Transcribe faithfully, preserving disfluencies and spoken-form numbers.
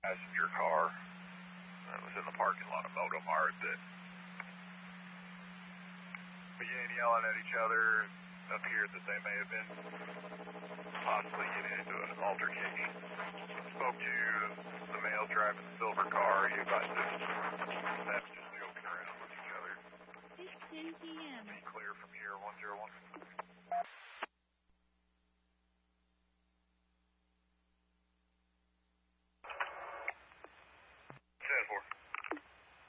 passenger car that was in the parking lot of Moto Mart that began yelling at each other. Appeared that they may have been possibly getting into an altercation. Spoke to the male driving the silver car. He advised them just joking around with each other. It's ten p m Be clear from here, one zero one.